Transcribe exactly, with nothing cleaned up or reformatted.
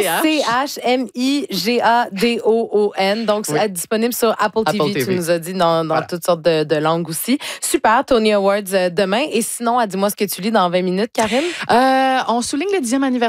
C H M I G A D O O N. Donc, Oui. c'est disponible sur Apple, Apple T V, T V. tu nous as dit, dans, dans Voilà. toutes sortes de, de langues aussi. Super, Tony Awards euh, demain. Et sinon, dis-moi ce que tu lis dans vingt minutes, Karine. Euh, on souligne le dixième anniversaire